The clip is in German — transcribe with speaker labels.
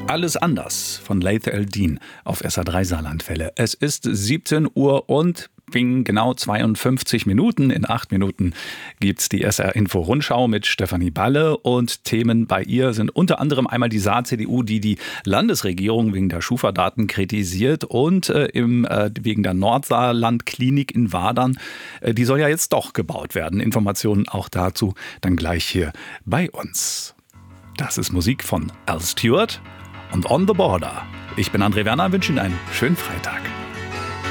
Speaker 1: Alles anders von Laith El-Din auf SA3 Saarlandwelle. Es ist 17 Uhr und genau 52 Minuten. In 8 Minuten gibt's die SR-Info-Rundschau mit Stefanie Balle. Und Themen bei ihr sind unter anderem einmal die Saar-CDU, die die Landesregierung wegen der Schufa-Daten kritisiert und wegen der Nordsaarland-Klinik in Wadern. Die soll ja jetzt doch gebaut werden. Informationen auch dazu dann gleich hier bei uns. Das ist Musik von Al Stewart und On the Border. Ich bin André Werner, wünsche Ihnen einen schönen Freitag.